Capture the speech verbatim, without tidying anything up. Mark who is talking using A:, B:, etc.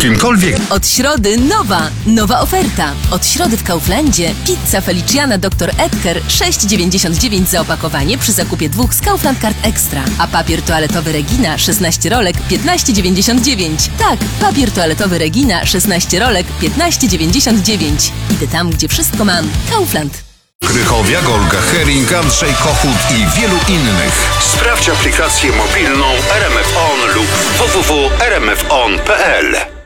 A: kimkolwiek.
B: Od środy nowa, nowa oferta. Od środy w Kauflandzie pizza Feliciana doktor Edgar sześć dziewięćdziesiąt dziewięć za opakowanie przy zakupie dwóch z Kaufland Card Extra. A papier toaletowy Regina szesnaście rolek piętnaście dziewięćdziesiąt dziewięć. Tak, papier toaletowy Regina szesnaście rolek piętnaście dziewięćdziesiąt dziewięć. Idę tam, gdzie wszystko mam. Kaufland.
A: Krychowia, Golga Hering, Andrzej Kochut i wielu innych. Sprawdź aplikację mobilną R M F On lub w w w kropka r m f on kropka p l.